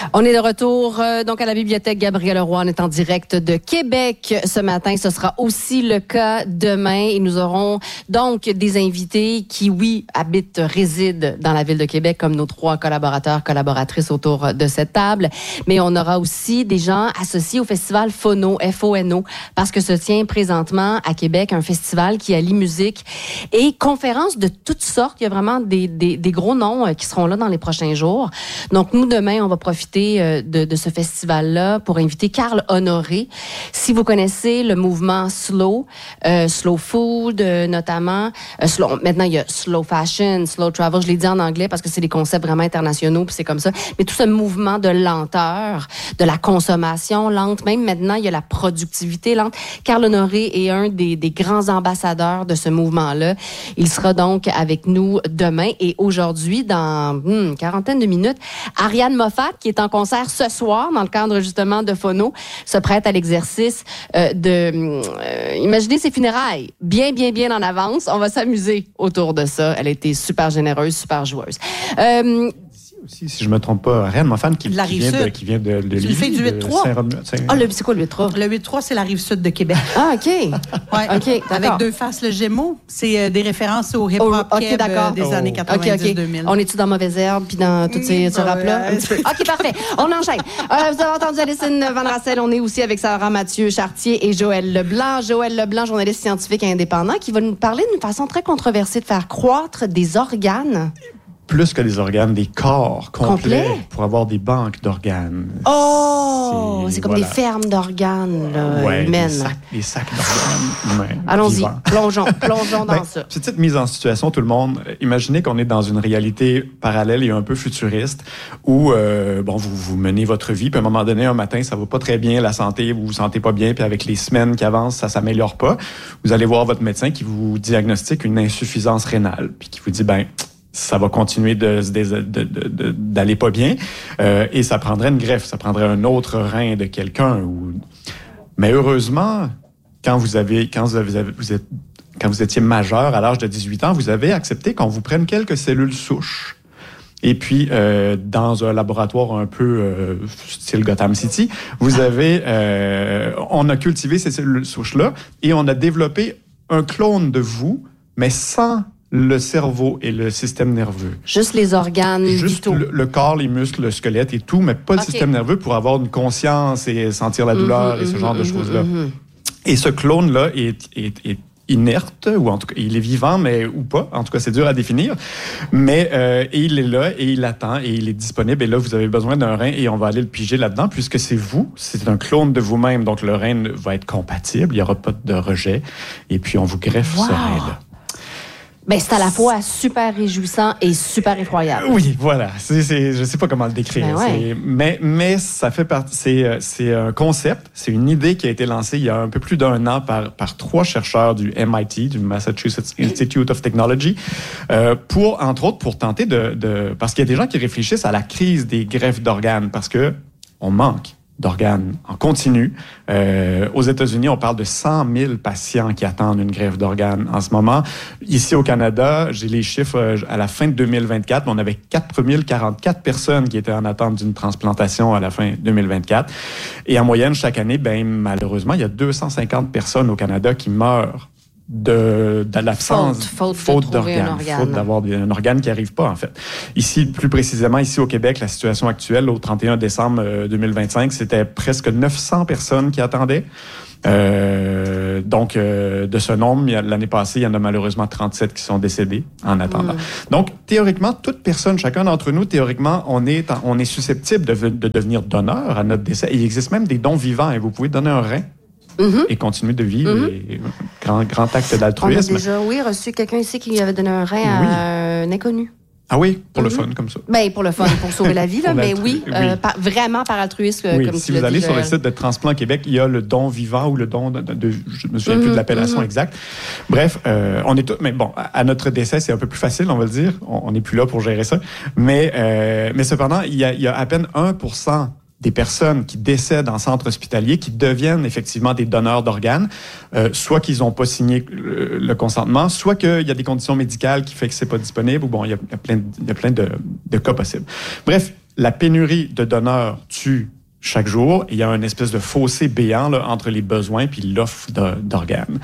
On est de retour donc à la bibliothèque Gabriel Roy. On est en direct de Québec ce matin. Ce sera aussi le cas demain. Et nous aurons donc des invités qui, oui, résident dans la ville de Québec, comme nos 3 collaborateurs, collaboratrices autour de cette table. Mais on aura aussi des gens associés au festival Fono, F-O-N-O, parce que se tient présentement à Québec un festival qui allie musique et conférences de toutes sortes. Il y a vraiment des gros noms qui seront là dans les prochains jours. Donc, nous, demain, on va profiter de ce festival-là pour inviter Carl Honoré. Si vous connaissez le mouvement Slow Food notamment, maintenant il y a Slow Fashion, Slow Travel, je l'ai dit en anglais parce que c'est des concepts vraiment internationaux, puis c'est comme ça. Mais tout ce mouvement de lenteur, de la consommation lente, même maintenant il y a la productivité lente. Carl Honoré est un des grands ambassadeurs de ce mouvement-là. Il sera donc avec nous demain et aujourd'hui, dans une quarantaine de minutes, Ariane Moffat, qui est en concert ce soir dans le cadre justement de Fono, se prête à l'exercice imaginer ses funérailles bien en avance. On va s'amuser autour de ça. Elle a été super généreuse, super joueuse. Aussi, si je me trompe pas, Ariane Moffat qui vient de Lévis, fais du 8-3. C'est quoi le 8-3? Le 8-3, c'est la rive sud de Québec. Ah, OK. Ouais. OK, avec 2 faces le Gémeaux. C'est des références au hip-hop des années 90-2000. On est-tu dans Mauvaise Herbe puis dans tous ces rap-là? OK, parfait. On enchaîne. Vous avez entendu Alison Van Rassel. On est aussi avec Sarah Mathieu-Chartier et Joël Leblanc. Joël Leblanc, journaliste scientifique et indépendant, qui va nous parler d'une façon très controversée de faire croître des organes. Plus que des organes, des corps complets pour avoir des banques d'organes. Oh! C'est comme des fermes d'organes humaines. Des sacs d'organes humains. Allons-y, vivants. plongeons dans ça. Petite mise en situation, tout le monde. Imaginez qu'on est dans une réalité parallèle et un peu futuriste où vous menez votre vie, puis à un moment donné, un matin, ça va pas très bien, la santé, vous vous sentez pas bien, puis avec les semaines qui avancent, ça s'améliore pas. Vous allez voir votre médecin qui vous diagnostique une insuffisance rénale, puis qui vous dit, ça va continuer d'aller pas bien et ça prendrait une greffe, ça prendrait un autre rein de quelqu'un. Mais heureusement, quand vous étiez majeur à l'âge de 18 ans, vous avez accepté qu'on vous prenne quelques cellules souches. Et puis, dans un laboratoire un peu style Gotham City, on a cultivé ces cellules souches-là et on a développé un clone de vous, mais sans le cerveau et le système nerveux. Juste les organes vitaux. Juste le corps, les muscles, le squelette et tout, mais pas le système nerveux pour avoir une conscience et sentir la douleur et ce genre de choses-là. Et ce clone-là est inerte, ou en tout cas, il est vivant, mais ou pas. En tout cas, c'est dur à définir. Mais et il est là, et il attend, et il est disponible. Et là, vous avez besoin d'un rein, et on va aller le piger là-dedans, puisque c'est un clone de vous-même. Donc, le rein va être compatible, il n'y aura pas de rejet. Et puis, on vous greffe ce rein-là. C'est à la fois super réjouissant et super effroyable. Oui, voilà. Je sais pas comment le décrire. Mais ça fait partie. C'est un concept, c'est une idée qui a été lancée il y a un peu plus d'1 an par 3 chercheurs du MIT, du Massachusetts Institute of Technology, entre autres, pour tenter parce qu'il y a des gens qui réfléchissent à la crise des greffes d'organes parce que on manque d'organes en continu. Aux États-Unis, on parle de 100 000 patients qui attendent une greffe d'organes en ce moment. Ici au Canada, j'ai les chiffres à la fin de 2024, on avait 4 044 personnes qui étaient en attente d'une transplantation à la fin 2024. Et en moyenne, chaque année, malheureusement, il y a 250 personnes au Canada qui meurent de l'absence, faute d'organes, faute d'avoir un organe qui n'arrive pas, en fait. Ici, plus précisément, ici au Québec, la situation actuelle, au 31 décembre 2025, c'était presque 900 personnes qui attendaient. Donc, de ce nombre, l'année passée, il y en a malheureusement 37 qui sont décédés en attendant. Donc, théoriquement, toute personne, chacun d'entre nous, théoriquement, on est susceptible de devenir donneur à notre décès. Il existe même des dons vivants et vous pouvez donner un rein. Et continuer de vivre. Et grand acte d'altruisme. On a déjà, reçu quelqu'un ici qui avait donné un rein à un inconnu. Ah oui, pour le fun, comme ça. Pour le fun, pour sauver la vie, là, mais vraiment par altruisme. Oui, comme si vous allez sur le site de Transplant Québec, il y a le don vivant ou le don je me souviens plus de l'appellation exacte. Bref, on est mais bon, à notre décès, c'est un peu plus facile, on va le dire. On n'est plus là pour gérer ça. Mais cependant, il y a à peine 1% des personnes qui décèdent en centre hospitalier qui deviennent effectivement des donneurs d'organes, soit qu'ils n'ont pas signé le consentement, soit qu'il y a des conditions médicales qui fait que c'est pas disponible, ou il y a plein de cas possibles. Bref, la pénurie de donneurs tue chaque jour. Il y a une espèce de fossé béant là, entre les besoins puis l'offre d'organes.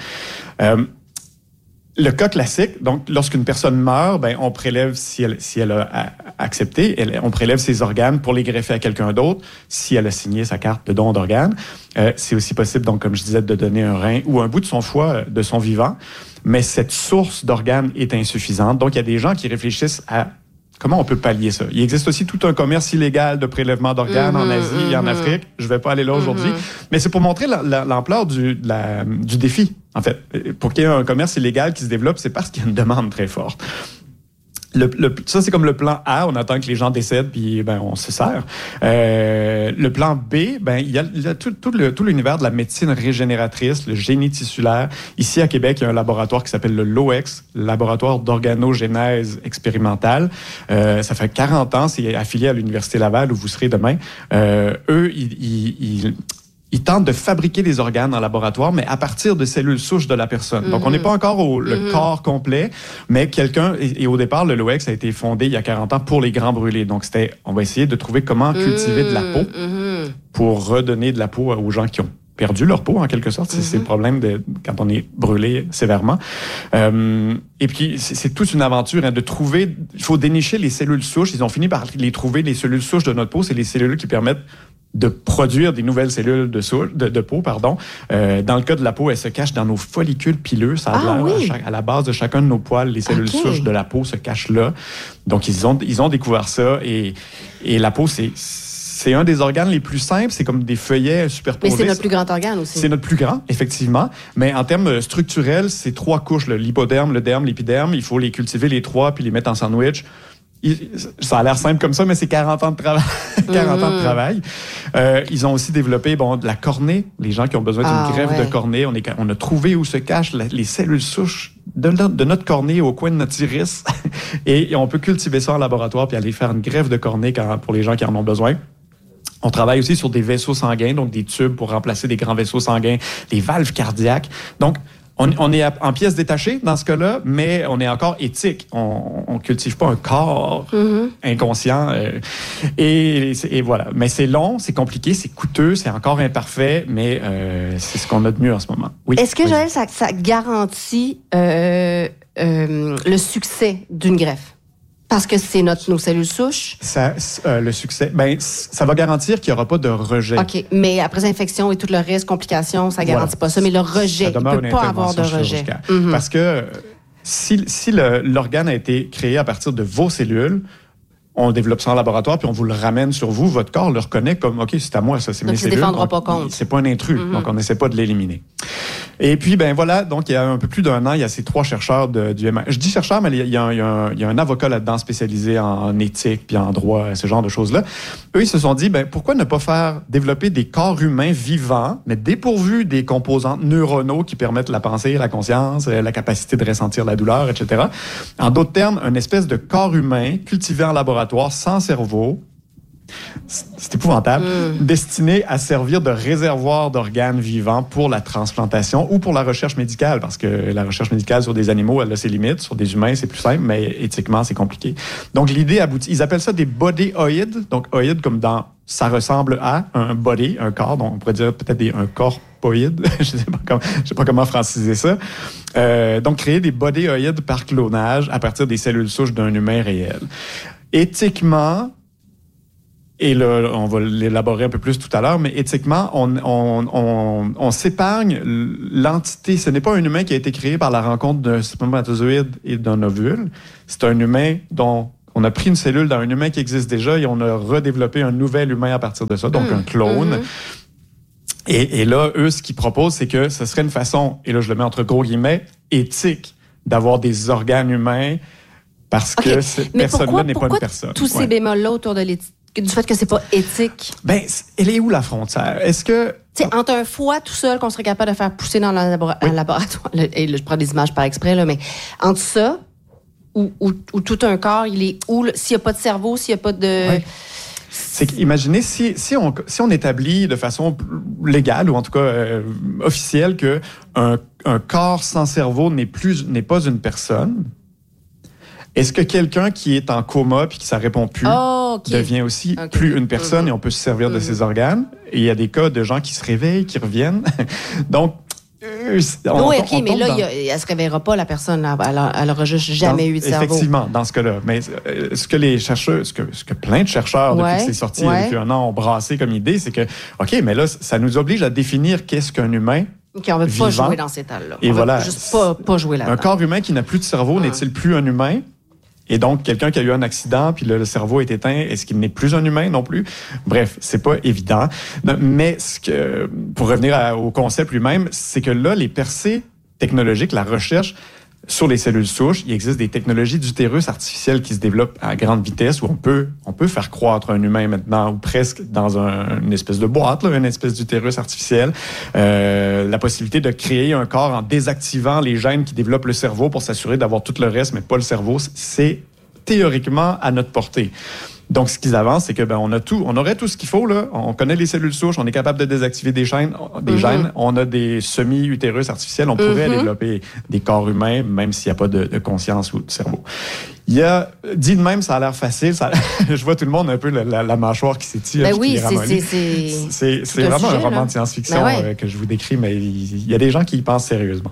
Le cas classique, donc, lorsqu'une personne meurt, ben, on prélève, si elle a accepté, on prélève ses organes pour les greffer à quelqu'un d'autre, si elle a signé sa carte de don d'organes. C'est aussi possible, donc, comme je disais, de donner un rein ou un bout de son foie de son vivant. Mais cette source d'organes est insuffisante. Donc, il y a des gens qui réfléchissent à comment on peut pallier ça. Il existe aussi tout un commerce illégal de prélèvement d'organes en Asie et en Afrique. Je ne vais pas aller là aujourd'hui. Mais c'est pour montrer l'ampleur du défi, en fait. Pour qu'il y ait un commerce illégal qui se développe, c'est parce qu'il y a une demande très forte. Ça, c'est comme le plan A. On attend que les gens décèdent, puis ben, on se sert. Le plan B, ben, il y a tout l'univers de la médecine régénératrice, le génie tissulaire. Ici, à Québec, il y a un laboratoire qui s'appelle le LOEX, Laboratoire d'organogénèse expérimentale. Ça fait 40 ans, c'est affilié à l'Université Laval, où vous serez demain. Eux, ils tentent de fabriquer des organes en laboratoire, mais à partir de cellules souches de la personne. Donc, on n'est pas encore le corps complet, mais quelqu'un... Et au départ, le LOEX a été fondé il y a 40 ans pour les grands brûlés. Donc, on va essayer de trouver comment cultiver de la peau pour redonner de la peau aux gens qui ont perdu leur peau, en quelque sorte. C'est le problème quand on est brûlé sévèrement. Et puis, c'est toute une aventure de trouver... Il faut dénicher les cellules souches. Ils ont fini par les trouver, les cellules souches de notre peau. C'est les cellules qui permettent de produire des nouvelles cellules de peau. Dans le cas de la peau, elles se cachent dans nos follicules pileux. Ça a à la base de chacun de nos poils, les cellules souches de la peau se cachent là. Donc, ils ont découvert ça. Et la peau, c'est un des organes les plus simples. C'est comme des feuillets superposés. Mais c'est notre plus grand organe aussi. C'est notre plus grand, effectivement. Mais en termes structurels, c'est 3 couches. L'hypoderme, le derme, l'épiderme. Il faut les cultiver les 3 puis les mettre en sandwich. Ça a l'air simple comme ça, mais c'est 40 ans de travail. 40 ans de travail. Ils ont aussi développé de la cornée. Les gens qui ont besoin d'une greffe de cornée, on a trouvé où se cachent les cellules souches de notre cornée au coin de notre iris. Et on peut cultiver ça en laboratoire puis aller faire une greffe de cornée pour les gens qui en ont besoin. On travaille aussi sur des vaisseaux sanguins, donc des tubes pour remplacer des grands vaisseaux sanguins, des valves cardiaques. Donc, on est en pièces détachées dans ce cas-là, mais on est encore éthique. On cultive pas un corps inconscient. Et voilà. Mais c'est long, c'est compliqué, c'est coûteux, c'est encore imparfait, mais c'est ce qu'on a de mieux en ce moment. Oui. Est-ce que, Joël, ça garantit le succès d'une greffe? Parce que c'est nos cellules souches? Le succès, ça va garantir qu'il n'y aura pas de rejet. OK, mais après infection et tout le reste, complications, ça ne garantit pas ça. Mais le rejet, il ne peut pas avoir de rejet. Parce que si l'organe a été créé à partir de vos cellules, on développe ça en laboratoire, puis on vous le ramène sur vous, votre corps le reconnaît comme, OK, c'est à moi, ça, c'est mes cellules. Donc, il ne se défendra pas contre. C'est pas un intrus, donc on n'essaie pas de l'éliminer. Et puis, voilà, donc il y a un peu plus d'1 an, il y a ces 3 chercheurs du MIT. Je dis chercheurs, mais il y a un avocat là-dedans spécialisé en éthique puis en droit, ce genre de choses-là. Eux, ils se sont dit, pourquoi ne pas développer des corps humains vivants, mais dépourvus des composantes neuronaux qui permettent la pensée, la conscience, la capacité de ressentir la douleur, etc. En d'autres termes, une espèce de corps humain cultivé en laboratoire, sans cerveau, c'est épouvantable, destiné à servir de réservoir d'organes vivants pour la transplantation ou pour la recherche médicale, parce que la recherche médicale sur des animaux, elle a ses limites, sur des humains, c'est plus simple, mais éthiquement, c'est compliqué. Donc, l'idée aboutit, ils appellent ça des bodyoïdes, donc oïdes comme dans ça ressemble à un body, un corps, donc on pourrait dire peut-être un corpoïde, je sais pas comment franciser ça. Donc, créer des bodyoïdes par clonage à partir des cellules souches d'un humain réel. Éthiquement, et là, on va l'élaborer un peu plus tout à l'heure, mais éthiquement, on s'épargne l'entité. Ce n'est pas un humain qui a été créé par la rencontre d'un spermatozoïde et d'un ovule. C'est un humain dont on a pris une cellule d'un humain qui existe déjà et on a redéveloppé un nouvel humain à partir de ça, donc un clone. Et là, eux, ce qu'ils proposent, c'est que ce serait une façon, et là, je le mets entre gros guillemets, éthique d'avoir des organes humains parce que cette personne-là n'est pas une personne. Tous ces bémols-là autour de du fait que c'est pas éthique. Elle est où la frontière? Est-ce que... entre un foie tout seul qu'on serait capable de faire pousser dans un laboratoire, et là, je prends des images par exprès, là, mais entre ça, ou tout un corps, il est où? S'il n'y a pas de cerveau, s'il n'y a pas de... Oui. C'est qu'imaginez, si on établit de façon légale, ou en tout cas officielle, qu'un corps sans cerveau n'est pas une personne, Est-ce que quelqu'un qui est en coma puis que ça répond plus devient aussi plus une personne et on peut se servir de ses organes? Et il y a des cas de gens qui se réveillent, qui reviennent. Donc, mais là, elle se réveillera pas, la personne. Là. Elle n'aura juste jamais eu de cerveau. Effectivement, dans ce cas-là. Mais ce que les chercheurs, ce que plein de chercheurs, depuis que c'est sorti depuis un an, ont brassé comme idée, c'est que, OK, mais là, ça nous oblige à définir qu'est-ce qu'un humain. OK, on ne veut pas jouer dans ces étals-là. Et voilà. Juste pas jouer là-dedans. Un corps humain qui n'a plus de cerveau n'est-il plus un humain? Et donc, quelqu'un qui a eu un accident, puis le cerveau est éteint, est-ce qu'il n'est plus un humain non plus? Bref, c'est pas évident. Mais pour revenir au concept lui-même, c'est que là, les percées technologiques, la recherche sur les cellules souches, il existe des technologies d'utérus artificiel qui se développent à grande vitesse où on peut faire croître un humain maintenant ou presque dans une espèce de boîte, là, une espèce d'utérus artificiel. La possibilité de créer un corps en désactivant les gènes qui développent le cerveau pour s'assurer d'avoir tout le reste, mais pas le cerveau, c'est théoriquement à notre portée. Donc, ce qu'ils avancent, c'est que on aurait tout ce qu'il faut là. On connaît les cellules souches, on est capable de désactiver des gènes, on a des semi-utérus artificiels, on pourrait développer des corps humains, même s'il n'y a pas de conscience ou de cerveau. Il y a dit de même, ça a l'air facile. Je vois tout le monde un peu la mâchoire qui s'étire. Ben oui, c'est vraiment un roman de science-fiction que je vous décris, mais il y a des gens qui y pensent sérieusement.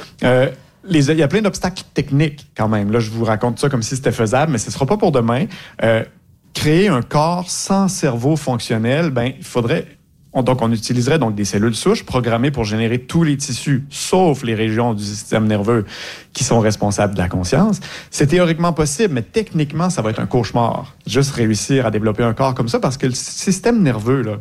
Il y a plein d'obstacles techniques quand même. Là, je vous raconte ça comme si c'était faisable, mais ce ne sera pas pour demain. Créer un corps sans cerveau fonctionnel, il faudrait... on utiliserait donc des cellules souches programmées pour générer tous les tissus, sauf les régions du système nerveux qui sont responsables de la conscience. C'est théoriquement possible, mais techniquement, ça va être un cauchemar. Juste réussir à développer un corps comme ça, parce que le système nerveux, là,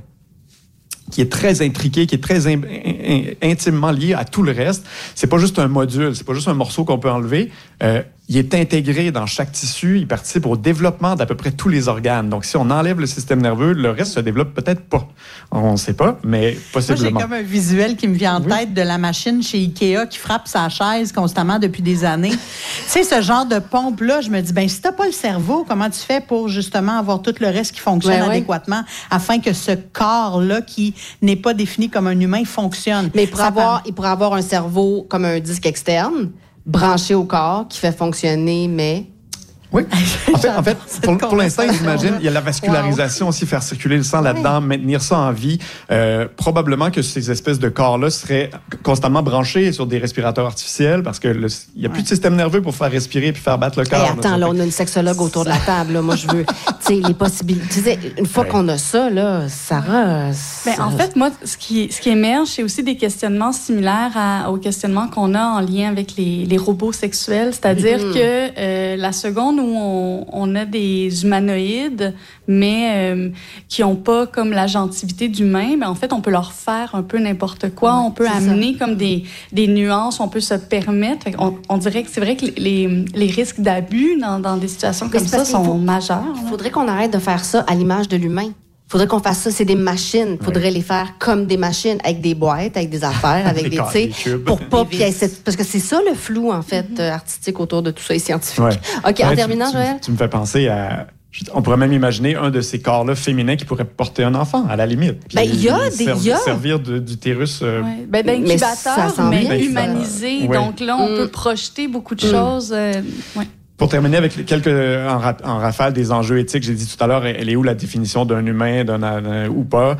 qui est très intriqué, qui est très intimement lié à tout le reste, c'est pas juste un module, c'est pas juste un morceau qu'on peut enlever. Il est intégré dans chaque tissu, il participe au développement d'à peu près tous les organes. Donc, si on enlève le système nerveux, le reste se développe peut-être pas. On ne sait pas, mais possiblement. Moi, j'ai comme un visuel qui me vient en tête de la machine chez Ikea qui frappe sa chaise constamment depuis des années. Tu sais, ce genre de pompe-là, je me dis, si t'as pas le cerveau, comment tu fais pour justement avoir tout le reste qui fonctionne adéquatement afin que ce corps-là, qui n'est pas défini comme un humain, fonctionne? Mais il pourrait avoir un cerveau comme un disque externe, branché au corps, qui fait fonctionner, mais... Oui. En fait pour l'instant, j'imagine, il y a la vascularisation aussi, faire circuler le sang là-dedans, maintenir ça en vie. Probablement que ces espèces de corps-là seraient constamment branchés sur des respirateurs artificiels parce que il n'y a plus de système nerveux pour faire respirer puis faire battre le cœur. Attends, là, on a une sexologue autour de la table. Là. Moi, je veux, les possibilités. Une fois qu'on a ça, là, Sarah... En fait, moi, ce qui émerge, c'est aussi des questionnements similaires aux questionnements qu'on a en lien avec les robots sexuels. C'est-à-dire que la seconde où on a des humanoïdes, mais qui n'ont pas comme l'agentivité d'humain, en fait, on peut leur faire un peu n'importe quoi. On peut amener comme des nuances, on peut se permettre. On dirait que c'est vrai que les risques d'abus dans des situations comme ça sont majeurs. Il faudrait qu'on arrête de faire ça à l'image de l'humain. Il faudrait qu'on fasse ça, c'est des machines. Il faudrait les faire comme des machines, avec des boîtes, avec des affaires, avec des cubes. Pour pas... parce que c'est ça le flou, en fait, artistique autour de tout ça et scientifique. Ouais. OK, en terminant, Joël? Tu me fais penser à... On pourrait même imaginer un de ces corps-là féminins qui pourrait porter un enfant, à la limite. Il y a servir d'utérus... incubateur, mais humanisé. Ouais. Donc là, on peut projeter beaucoup de choses. Pour terminer avec quelques en rafale des enjeux éthiques, j'ai dit tout à l'heure, elle est où la définition d'un humain, ou pas?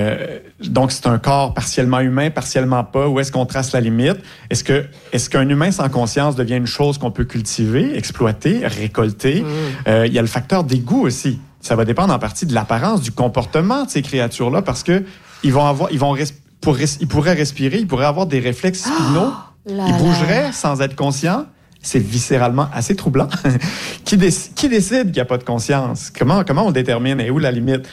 Donc, c'est un corps partiellement humain, partiellement pas. Où est-ce qu'on trace la limite? Est-ce qu'un humain sans conscience devient une chose qu'on peut cultiver, exploiter, récolter? Il y a le facteur des goûts aussi. Ça va dépendre en partie de l'apparence, du comportement de ces créatures-là, parce que ils pourraient respirer, ils pourraient avoir des réflexes spinaux, ils bougeraient sans être conscients. C'est viscéralement assez troublant. Qui décide qu'il n'y a pas de conscience? Comment on détermine? Et où la limite?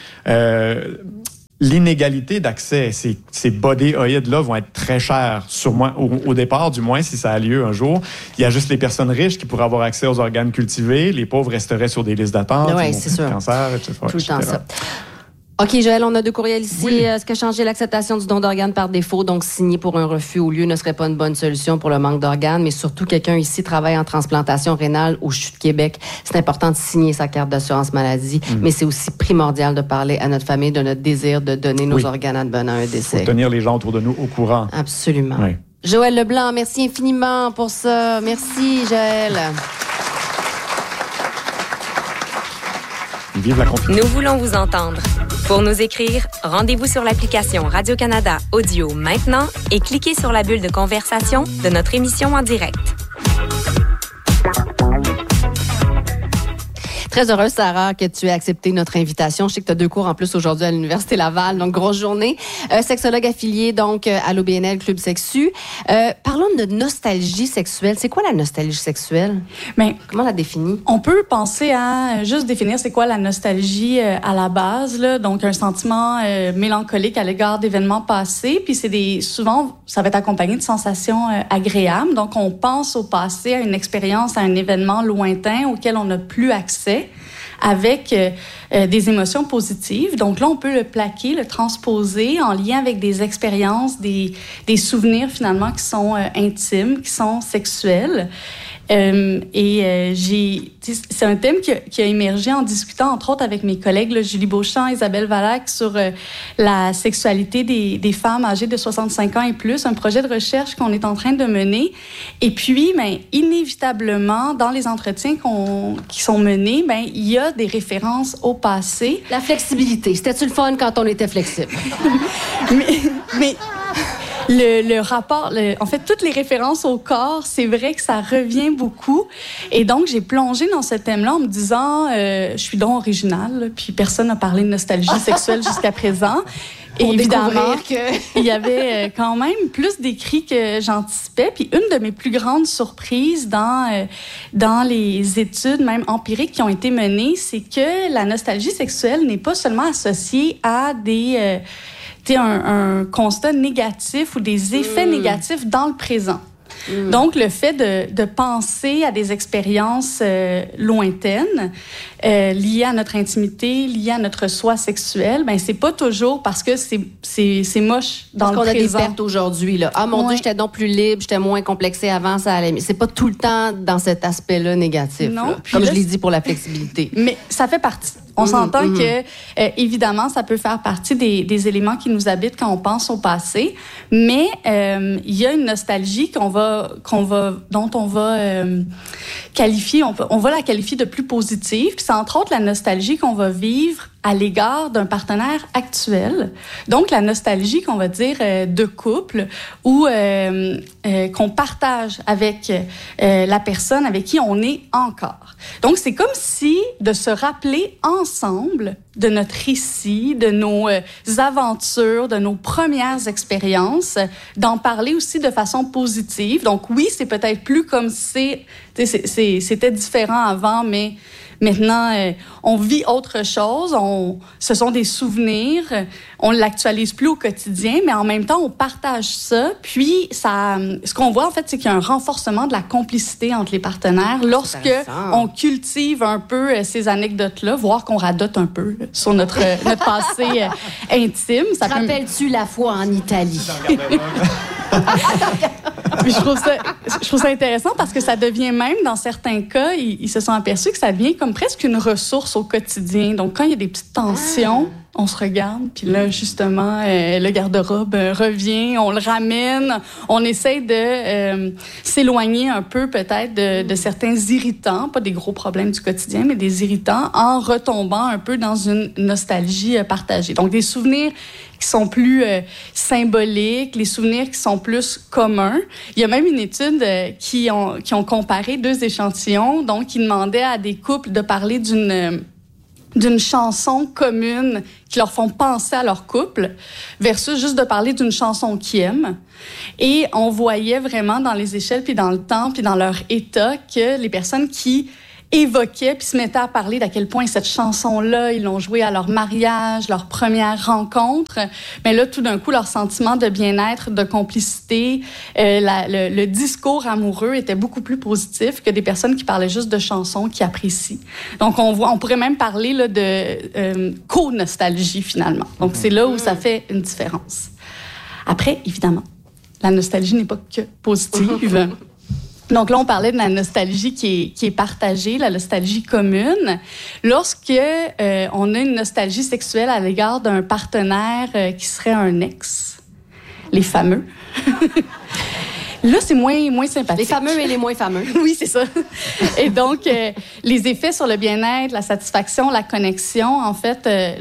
L'inégalité d'accès, ces body-oïdes-là vont être très chers, au départ, du moins, si ça a lieu un jour. Il y a juste les personnes riches qui pourraient avoir accès aux organes cultivés. Les pauvres resteraient sur des listes d'attente. Oui, c'est sûr. Cancer, etc. Tout le temps ça. OK, Joël, on a 2 courriels ici. Oui. Est-ce que changer l'acceptation du don d'organes par défaut, donc signer pour un refus au lieu, ne serait pas une bonne solution pour le manque d'organes? Mais surtout, quelqu'un ici travaille en transplantation rénale au CHU de Québec. C'est important de signer sa carte d'assurance maladie, mais c'est aussi primordial de parler à notre famille de notre désir de donner nos organes à un décès. Il faut tenir les gens autour de nous au courant. Absolument. Oui. Joël Leblanc, merci infiniment pour ça. Merci, Joël. Vive la confiance. Nous voulons vous entendre. Pour nous écrire, rendez-vous sur l'application Radio-Canada Audio maintenant et cliquez sur la bulle de conversation de notre émission en direct. Très heureuse, Sarah, que tu aies accepté notre invitation. Je sais que tu as 2 cours en plus aujourd'hui à l'Université Laval, donc grosse journée. Sexologue affilié donc à l'OBNL Club Sexu. Parlons de nostalgie sexuelle. C'est quoi la nostalgie sexuelle? Mais comment la définir? On peut penser à juste définir c'est quoi la nostalgie à la base, là. Donc un sentiment mélancolique à l'égard d'événements passés. Puis souvent, ça va être accompagné de sensations agréables. Donc on pense au passé, à une expérience, à un événement lointain auquel on n'a plus accès, avec des émotions positives. Donc là, on peut le plaquer, le transposer en lien avec des expériences, des souvenirs finalement qui sont intimes, qui sont sexuels. C'est un thème qui a émergé en discutant, entre autres, avec mes collègues là, Julie Beauchamp, Isabelle Valac, sur la sexualité des femmes âgées de 65 ans et plus, un projet de recherche qu'on est en train de mener. Et puis, inévitablement, dans les entretiens qui sont menés, il y a des références au passé. La flexibilité. C'était-tu le fun quand on était flexible? mais le rapport, en fait, toutes les références au corps, c'est vrai que ça revient beaucoup. Et donc, j'ai plongé dans ce thème-là en me disant, je suis donc originale, puis personne n'a parlé de nostalgie sexuelle jusqu'à présent. Et évidemment, il y avait quand même plus d'écrits que j'anticipais. Puis une de mes plus grandes surprises dans les études, même empiriques, qui ont été menées, c'est que la nostalgie sexuelle n'est pas seulement associée à un constat négatif ou des effets négatifs dans le présent. Donc, le fait de penser à des expériences lointaines, liées à notre intimité, liées à notre soi sexuel, c'est pas toujours parce que c'est moche dans le présent. Parce qu'on a des pertes aujourd'hui, là. Ah, mon Dieu, j'étais donc plus libre, j'étais moins complexée avant, ça allait. Mais c'est pas tout le temps dans cet aspect-là négatif. Non. Comme je l'ai dit pour la flexibilité. Mais ça fait partie. On s'entend que, évidemment, ça peut faire partie des éléments qui nous habitent quand on pense au passé, mais il y a une nostalgie dont on va qualifier, on va la qualifier de plus positive. Puis c'est entre autres la nostalgie qu'on va vivre à l'égard d'un partenaire actuel. Donc, la nostalgie qu'on va dire de couple ou qu'on partage avec la personne avec qui on est encore. Donc, c'est comme si de se rappeler ensemble de notre récit, de nos aventures, de nos premières expériences, d'en parler aussi de façon positive. Donc, oui, c'est peut-être plus comme si c'était différent avant, mais maintenant, on vit autre chose. Ce sont des souvenirs. On ne l'actualise plus au quotidien, mais en même temps, on partage ça. Puis, ce qu'on voit, en fait, c'est qu'il y a un renforcement de la complicité entre les partenaires lorsque on cultive un peu ces anecdotes-là, voire qu'on radote un peu sur notre passé intime. Ça rappelles-tu la fois en Italie? Puis je trouve ça intéressant parce que ça devient même, dans certains cas, ils se sont aperçus que ça devient comme presque une ressource au quotidien. Donc, quand il y a des petites tensions, on se regarde, puis là, justement, le garde-robe revient, on le ramène, on essaie de s'éloigner un peu peut-être de certains irritants, pas des gros problèmes du quotidien, mais des irritants, en retombant un peu dans une nostalgie partagée. Donc, des souvenirs qui sont plus symboliques, les souvenirs qui sont plus communs. Il y a même une étude qui ont comparé 2 échantillons, donc qui demandaient à des couples de parler d'une chanson commune qui leur font penser à leur couple versus juste de parler d'une chanson qu'ils aiment. Et on voyait vraiment dans les échelles, puis dans le temps, puis dans leur état, que les personnes qui évoquaient puis se mettaient à parler d'à quel point cette chanson-là, ils l'ont jouée à leur mariage, leur première rencontre. Mais là, tout d'un coup, leur sentiment de bien-être, de complicité, le discours amoureux était beaucoup plus positif que des personnes qui parlaient juste de chansons qu'ils apprécient. Donc, on pourrait même parler là, de co-nostalgie, finalement. Donc, c'est là où ça fait une différence. Après, évidemment, la nostalgie n'est pas que positive. Donc là, on parlait de la nostalgie qui est partagée, la nostalgie commune. Lorsque on a une nostalgie sexuelle à l'égard d'un partenaire qui serait un ex, les fameux, Là, c'est moins sympathique. Les fameux et les moins fameux. Oui, c'est ça. Et donc, les effets sur le bien-être, la satisfaction, la connexion, en fait,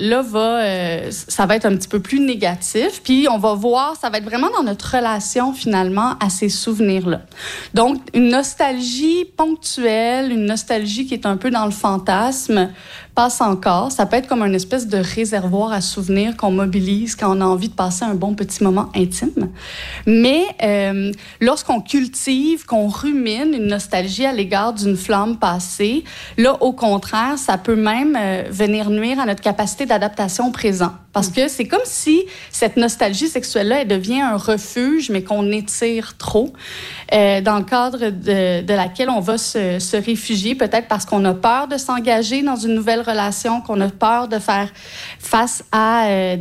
ça va être un petit peu plus négatif. Puis, on va voir, ça va être vraiment dans notre relation, finalement, à ces souvenirs-là. Donc, une nostalgie ponctuelle, une nostalgie qui est un peu dans le fantasme, passe encore. Ça peut être comme une espèce de réservoir à souvenirs qu'on mobilise quand on a envie de passer un bon petit moment intime. Mais lorsqu'on cultive, qu'on rumine une nostalgie à l'égard d'une flamme passée, là, au contraire, ça peut même venir nuire à notre capacité d'adaptation au présent. Parce que c'est comme si cette nostalgie sexuelle-là, elle devient un refuge, mais qu'on étire trop, dans le cadre de laquelle on va se réfugier, peut-être parce qu'on a peur de s'engager dans une nouvelle relation, qu'on a peur de faire face à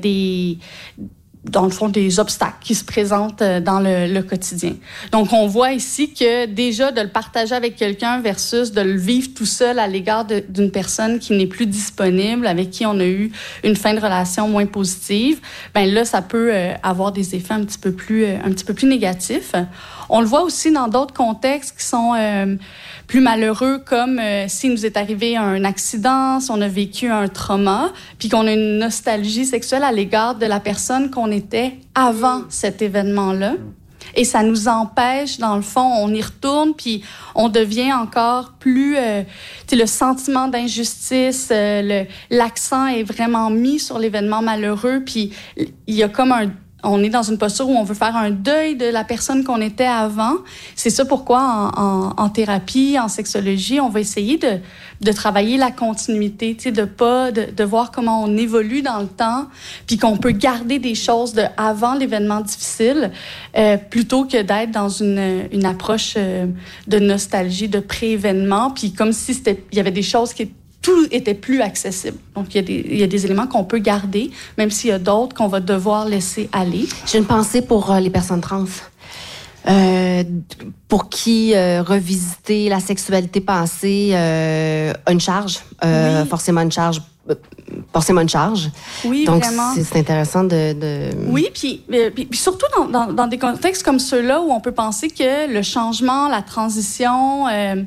dans le fond, des obstacles qui se présentent dans le quotidien. Donc, on voit ici que déjà, de le partager avec quelqu'un versus de le vivre tout seul à l'égard d'une personne qui n'est plus disponible, avec qui on a eu une fin de relation moins positive, ben là, ça peut avoir des effets un petit peu plus négatifs. On le voit aussi dans d'autres contextes qui sont plus malheureux, comme s'il nous est arrivé un accident, si on a vécu un trauma, puis qu'on a une nostalgie sexuelle à l'égard de la personne qu'on était avant cet événement-là. Et ça nous empêche, dans le fond, on y retourne, puis on devient encore plus... le sentiment d'injustice, l'accent est vraiment mis sur l'événement malheureux, puis il y a comme on est dans une posture où on veut faire un deuil de la personne qu'on était avant. C'est ça pourquoi en thérapie, en sexologie, on va essayer de travailler la continuité, de voir comment on évolue dans le temps, puis qu'on peut garder des choses de avant l'événement difficile, plutôt que d'être dans une approche de nostalgie, de pré-événement, puis comme si il y avait des choses qui tout était plus accessible. Donc, il y a des éléments qu'on peut garder, même s'il y a d'autres qu'on va devoir laisser aller. J'ai une pensée pour les personnes trans. Pour qui revisiter la sexualité passée a une charge, oui. forcément une charge. Oui, donc, vraiment. c'est intéressant de... Oui, puis surtout dans des contextes comme ceux-là où on peut penser que le changement, la transition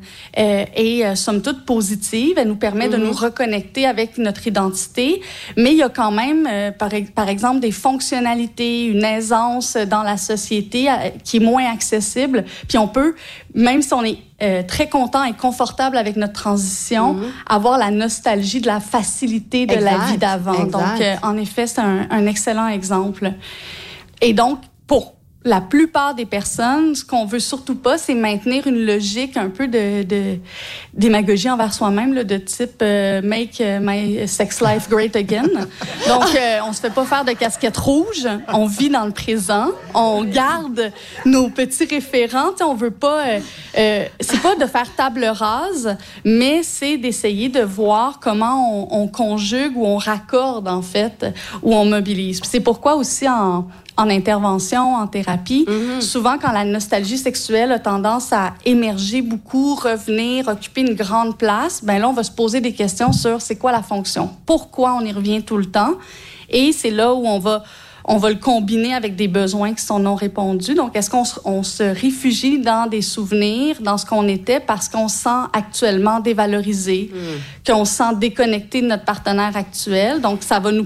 est somme toute positive, elle nous permet de nous reconnecter avec notre identité, mais il y a quand même, par exemple, des fonctionnalités, une aisance dans la société qui est moins accessible, puis on peut, même si on est très content et confortable avec notre transition, avoir la nostalgie de la facilité de la vie d'avant. Donc, en effet, c'est un excellent exemple. Et donc, pour la plupart des personnes, ce qu'on veut surtout pas, c'est maintenir une logique un peu de démagogie envers soi-même, là, de type make my sex life great again. Donc, on se fait pas faire de casquette rouge. On vit dans le présent. On garde nos petits référents. T'sais, on veut pas... c'est pas de faire table rase, mais c'est d'essayer de voir comment on conjugue ou on raccorde, en fait, ou on mobilise. Puis c'est pourquoi aussi en intervention, en thérapie, souvent quand la nostalgie sexuelle a tendance à émerger beaucoup, revenir, occuper une grande place, ben là, on va se poser des questions sur c'est quoi la fonction, pourquoi on y revient tout le temps, et c'est là où on va le combiner avec des besoins qui sont non répondus. Donc, est-ce qu'on se réfugie dans des souvenirs, dans ce qu'on était, parce qu'on se sent actuellement dévalorisé, qu'on se sent déconnecté de notre partenaire actuel. Donc,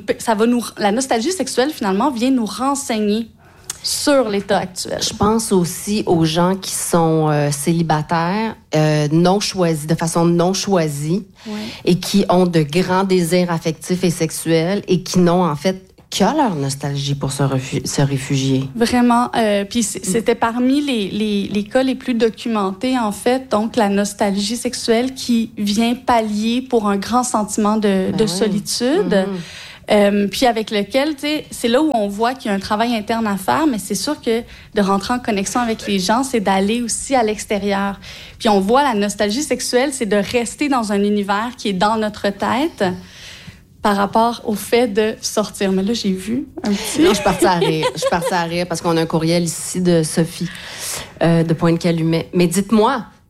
la nostalgie sexuelle, finalement, vient nous renseigner sur l'état actuel. Je pense aussi aux gens qui sont célibataires, non choisis, de façon non choisie, et qui ont de grands désirs affectifs et sexuels et qui n'ont, en fait, que leur nostalgie pour se réfugier. Vraiment. Puis c'était parmi les cas les plus documentés, en fait. Donc, la nostalgie sexuelle qui vient pallier pour un grand sentiment de solitude. Puis avec lequel, tu sais, c'est là où on voit qu'il y a un travail interne à faire, mais c'est sûr que de rentrer en connexion avec les gens, c'est d'aller aussi à l'extérieur. Puis on voit la nostalgie sexuelle, c'est de rester dans un univers qui est dans notre tête, par rapport au fait de sortir. Mais là, j'ai vu un petit... Non, je suis partie à rire parce qu'on a un courriel ici de Sophie de Pointe-Calumet. Mais dites-moi,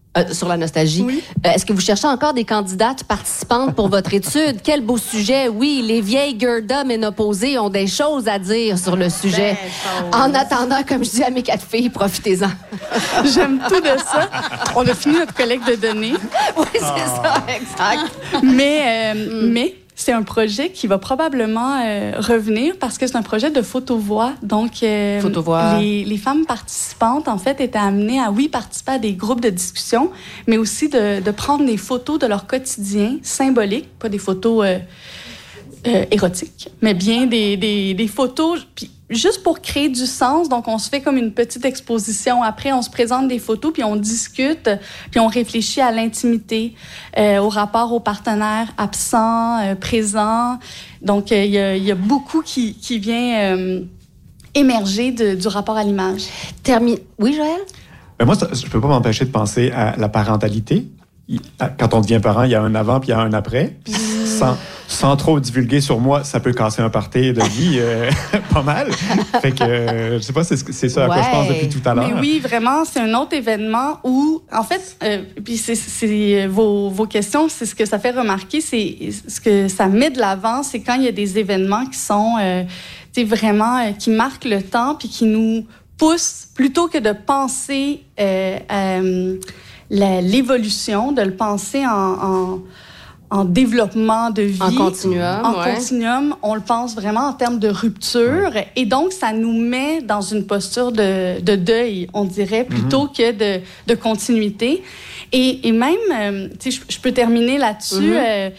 Sur la nostalgie. Oui. Est-ce que vous cherchez encore des candidates participantes pour votre étude? Quel beau sujet. Oui, les vieilles Gerda ménopausées ont des choses à dire sur le sujet. En attendant, comme je dis à mes 4 filles, profitez-en. J'aime tout de ça. On a fini notre collecte de données. Oui, c'est ça, exact. Mais c'est un projet qui va probablement revenir parce que c'est un projet de photo-voix. Donc, photo-voix. Les femmes participantes, en fait, étaient amenées à, participer à des groupes de discussion, mais aussi de prendre des photos de leur quotidien symbolique, pas des photos érotiques, mais bien des photos... Puis, juste pour créer du sens, donc on se fait comme une petite exposition. Après, on se présente des photos, puis on discute, puis on réfléchit à l'intimité, au rapport aux partenaires absents, présents. Donc, il y a beaucoup qui vient émerger du rapport à l'image. Oui, Joël? Moi, je peux pas m'empêcher de penser à la parentalité. Quand on devient parent, il y a un avant puis il y a un après. Sans trop divulguer sur moi, ça peut casser un party de vie pas mal. Fait que je sais pas, c'est ça à quoi je pense depuis tout à l'heure. Mais oui, vraiment, c'est un autre événement où, en fait, puis c'est vos questions, c'est ce que ça fait remarquer, c'est ce que ça met de l'avant, c'est quand il y a des événements qui sont vraiment, qui marquent le temps puis qui nous poussent, plutôt que de penser l'évolution, de le penser en développement de vie. En continuum. Continuum, on le pense vraiment en termes de rupture. Et donc, ça nous met dans une posture de deuil, on dirait, plutôt que de continuité. Et même, je peux terminer là-dessus.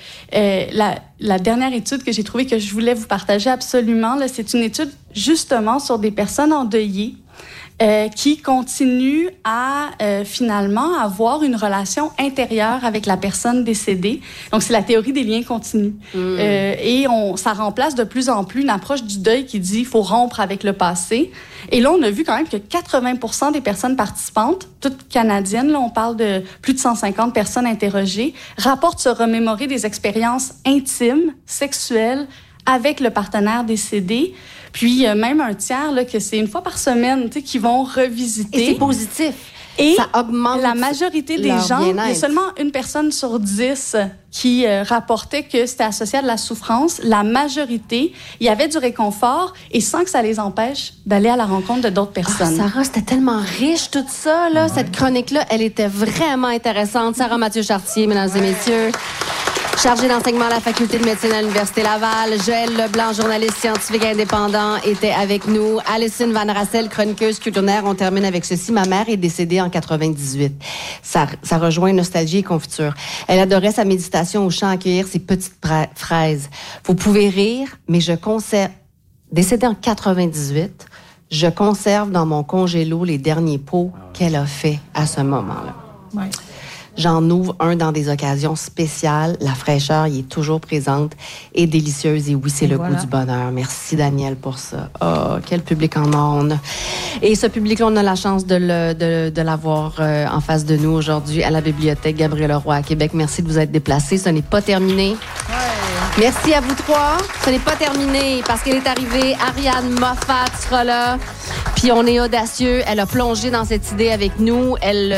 La dernière étude que j'ai trouvée que je voulais vous partager absolument, là, c'est une étude justement sur des personnes endeuillées qui continuent à finalement avoir une relation intérieure avec la personne décédée. Donc, c'est la théorie des liens continus. Et ça remplace de plus en plus une approche du deuil qui dit qu'il faut rompre avec le passé. Et là, on a vu quand même que 80% des personnes participantes, toutes canadiennes, là, on parle de plus de 150 personnes interrogées, rapportent se remémorer des expériences intimes, sexuelles, avec le partenaire décédé. Puis, même un tiers, là, que c'est une fois par semaine, qui vont revisiter. Et c'est positif. Et ça augmente la majorité des gens, il y a seulement 1 personne sur 10 qui rapportait que c'était associé à de la souffrance. La majorité, il y avait du réconfort et sans que ça les empêche d'aller à la rencontre de d'autres personnes. Sarah, c'était tellement riche tout ça, là. Cette chronique-là, elle était vraiment intéressante. Sarah Mathieu-Chartier, mesdames et messieurs. Chargée d'enseignement à la Faculté de médecine à l'Université Laval. Joël Leblanc, journaliste scientifique indépendant, était avec nous. Alison Van Rassel, chroniqueuse culinaire. On termine avec ceci. Ma mère est décédée en 98. Ça rejoint nostalgie et confiture. Elle adorait sa méditation au champ, accueillir ses petites fraises. Vous pouvez rire, mais je conserve... Décédée en 98, je conserve dans mon congélo les derniers pots qu'elle a fait à ce moment-là. Ouais. J'en ouvre un dans des occasions spéciales. La fraîcheur y est toujours présente et délicieuse. Et oui, c'est le goût du bonheur. Merci, Daniel, pour ça. Oh, quel public en or. Et ce public-là, on a la chance de l'avoir en face de nous aujourd'hui à la Bibliothèque Gabriel-Leroy à Québec. Merci de vous être déplacés. Ce n'est pas terminé. Ouais. Merci à vous trois. Ce n'est pas terminé parce qu'elle est arrivée. Ariane Moffat sera là. Puis on est audacieux. Elle a plongé dans cette idée avec nous. Elle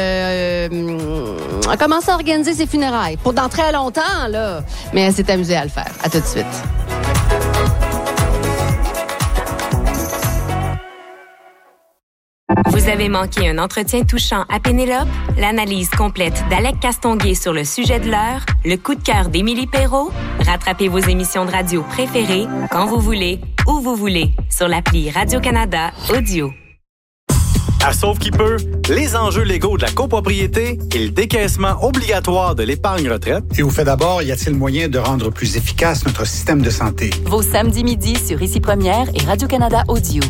a commencé à organiser ses funérailles. Pour dans très longtemps, là. Mais elle s'est amusée à le faire. À tout de suite. Vous avez manqué un entretien touchant à Pénélope? L'analyse complète d'Alec Castonguay sur le sujet de l'heure? Le coup de cœur d'Émilie Perrault? Rattrapez vos émissions de radio préférées quand vous voulez, où vous voulez, sur l'appli Radio-Canada Audio. À Sauve qui peut, les enjeux légaux de la copropriété et le décaissement obligatoire de l'épargne retraite. Et vous fait d'abord, y a-t-il moyen de rendre plus efficace notre système de santé? Vos samedis midi sur Ici Première et Radio-Canada Audio.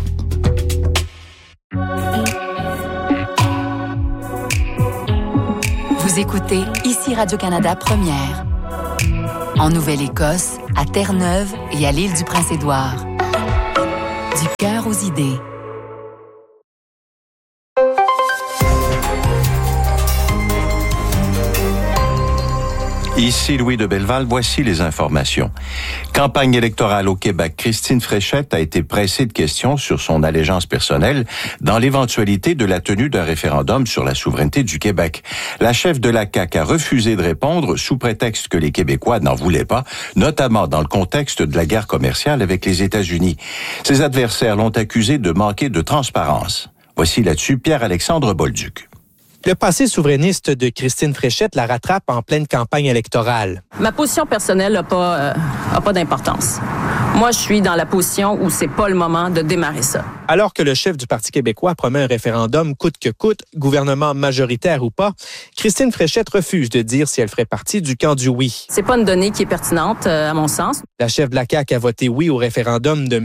Vous écoutez Ici Radio-Canada Première. En Nouvelle-Écosse, à Terre-Neuve et à l'île du Prince-Édouard. Du cœur aux idées. Ici Louis de Belleval, voici les informations. Campagne électorale au Québec. Christine Fréchette a été pressée de questions sur son allégeance personnelle dans l'éventualité de la tenue d'un référendum sur la souveraineté du Québec. La chef de la CAQ a refusé de répondre sous prétexte que les Québécois n'en voulaient pas, notamment dans le contexte de la guerre commerciale avec les États-Unis. Ses adversaires l'ont accusée de manquer de transparence. Voici là-dessus Pierre-Alexandre Bolduc. Le passé souverainiste de Christine Fréchette la rattrape en pleine campagne électorale. Ma position personnelle n'a pas d'importance. Moi, je suis dans la position où c'est pas le moment de démarrer ça. Alors que le chef du Parti québécois promet un référendum coûte que coûte, gouvernement majoritaire ou pas, Christine Fréchette refuse de dire si elle ferait partie du camp du oui. C'est pas une donnée qui est pertinente, à mon sens. La chef de la CAQ a voté oui au référendum de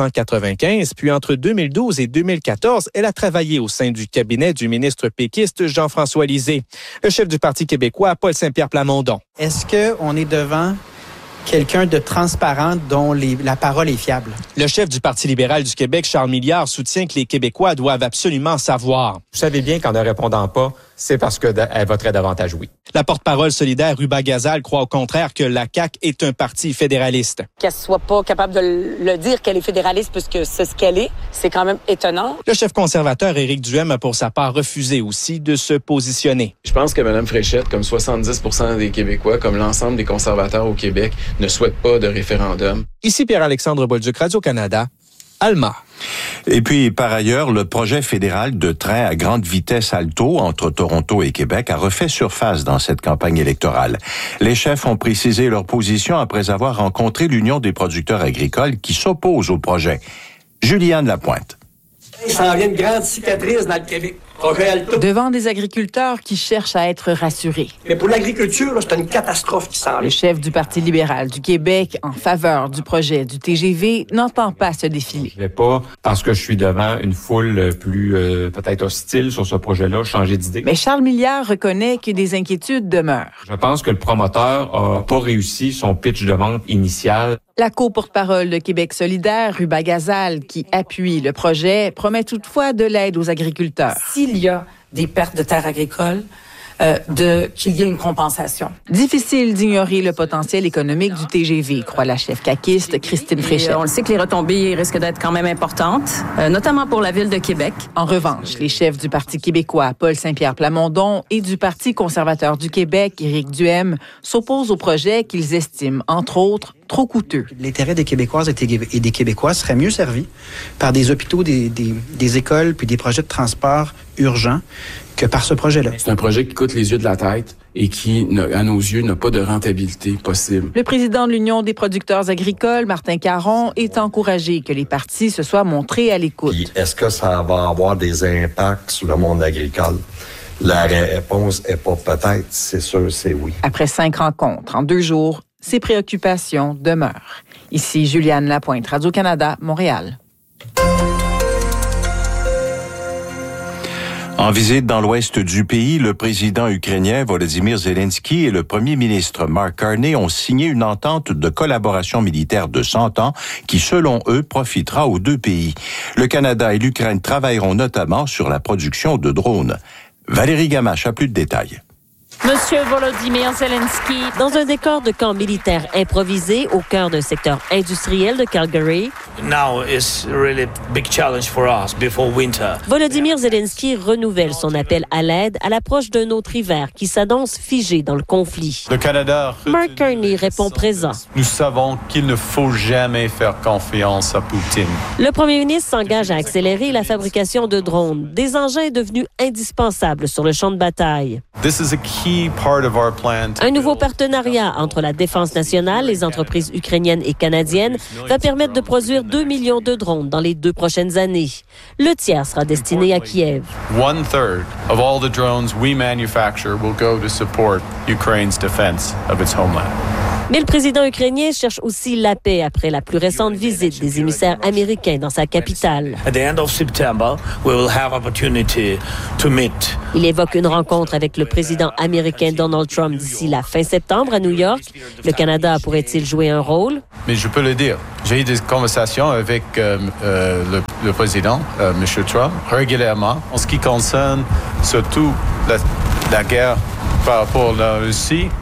1995, puis entre 2012 et 2014, elle a travaillé au sein du cabinet du ministre péquiste Jean-François Lisée. Le chef du Parti québécois, Paul Saint-Pierre Plamondon. Est-ce qu'on est devant quelqu'un de transparent dont la parole est fiable? Le chef du Parti libéral du Québec, Charles Milliard, soutient que les Québécois doivent absolument savoir. Vous savez bien qu'en ne répondant pas, c'est parce qu'elle voterait davantage oui. La porte-parole solidaire Ruba Gazal croit au contraire que la CAQ est un parti fédéraliste. Qu'elle soit pas capable de le dire qu'elle est fédéraliste puisque c'est ce qu'elle est, c'est quand même étonnant. Le chef conservateur Éric Duhem a pour sa part refusé aussi de se positionner. Je pense que Mme Fréchette, comme 70% des Québécois, comme l'ensemble des conservateurs au Québec, ne souhaitent pas de référendum. Ici Pierre-Alexandre Bolduc, Radio-Canada, Alma. Et puis, par ailleurs, le projet fédéral de train à grande vitesse Alto entre Toronto et Québec a refait surface dans cette campagne électorale. Les chefs ont précisé leur position après avoir rencontré l'Union des producteurs agricoles qui s'oppose au projet. Juliane Lapointe. Il s'en vient une grande cicatrice dans le Québec. Devant des agriculteurs qui cherchent à être rassurés. Mais pour l'agriculture, c'est une catastrophe qui s'en vient. Le chef du Parti libéral du Québec, en faveur du projet du TGV, n'entend pas se défiler. Je ne vais pas, parce que je suis devant une foule plus peut-être hostile sur ce projet-là, changer d'idée. Mais Charles Milliard reconnaît que des inquiétudes demeurent. Je pense que le promoteur n'a pas réussi son pitch de vente initial. La co-porte-parole de Québec solidaire, Ruba Gazal, qui appuie le projet, promet toutefois de l'aide aux agriculteurs. S'il y a des pertes de terres agricoles, qu'il y ait une compensation. Difficile d'ignorer le potentiel économique du TGV, croit la chef caquiste Christine Fréchette. On le sait que les retombées risquent d'être quand même importantes, notamment pour la ville de Québec. En revanche, les chefs du Parti québécois, Paul Saint-Pierre Plamondon, et du Parti conservateur du Québec, Éric Duhem, s'opposent au projet qu'ils estiment, entre autres, trop coûteux. L'intérêt des Québécoises et des Québécois serait mieux servi par des hôpitaux, des écoles, puis des projets de transport urgents que par ce projet-là. C'est un projet qui coûte les yeux de la tête et qui, à nos yeux, n'a pas de rentabilité possible. Le président de l'Union des producteurs agricoles, Martin Caron, est encouragé que les partis se soient montrés à l'écoute. Puis, est-ce que ça va avoir des impacts sur le monde agricole? La réponse est pas peut-être, c'est sûr, c'est oui. Après 5 rencontres en 2 jours, ses préoccupations demeurent. Ici Juliane Lapointe, Radio-Canada, Montréal. En visite dans l'ouest du pays, le président ukrainien Volodymyr Zelensky et le premier ministre Mark Carney ont signé une entente de collaboration militaire de 100 ans qui, selon eux, profitera aux 2 pays. Le Canada et l'Ukraine travailleront notamment sur la production de drones. Valérie Gamache a plus de détails. Monsieur Volodymyr Zelensky, dans un décor de camp militaire improvisé au cœur d'un secteur industriel de Calgary. Now is really big challenge for us before winter. Volodymyr Zelensky renouvelle son appel à l'aide à l'approche d'un autre hiver qui s'annonce figé dans le conflit. Le Canada. Mark Carney répond présent. Nous savons qu'il ne faut jamais faire confiance à Poutine. Le premier ministre s'engage à accélérer la fabrication de drones, des engins devenus indispensables sur le champ de bataille. This is a key part of our plan. Un nouveau partenariat entre la Défense nationale, les entreprises ukrainiennes et canadiennes va permettre de produire 2 millions de drones dans les 2 prochaines années. Le tiers sera destiné à Kiev. 1/3 of all the drones we manufacture will go to support Ukraine's defense of its homeland. Mais le président ukrainien cherche aussi la paix après la plus récente visite des émissaires américains dans sa capitale. At the end of September, we will have opportunity to meet. Il évoque une rencontre avec le président américain Donald Trump d'ici la fin septembre à New York. Le Canada pourrait-il jouer un rôle? Mais je peux le dire. J'ai eu des conversations avec le président, M. Trump, régulièrement, en ce qui concerne surtout la guerre par rapport à la Russie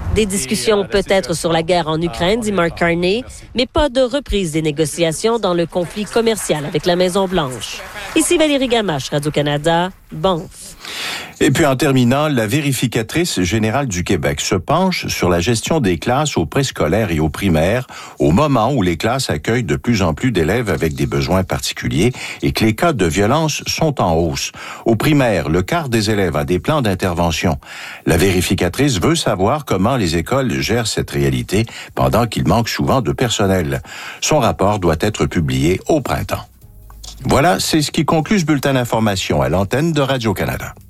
Des discussions peut-être sur la guerre en Ukraine, dit Mark Carney, mais pas de reprise des négociations dans le conflit commercial avec la Maison-Blanche. Ici Valérie Gamache, Radio-Canada, Banff. Et puis en terminant, la vérificatrice générale du Québec se penche sur la gestion des classes au préscolaire et au primaire au moment où les classes accueillent de plus en plus d'élèves avec des besoins particuliers et que les cas de violence sont en hausse. Au primaire, le quart des élèves a des plans d'intervention. La vérificatrice veut savoir comment les écoles gèrent cette réalité pendant qu'il manque souvent de personnel. Son rapport doit être publié au printemps. Voilà, c'est ce qui conclut ce bulletin d'information à l'antenne de Radio-Canada.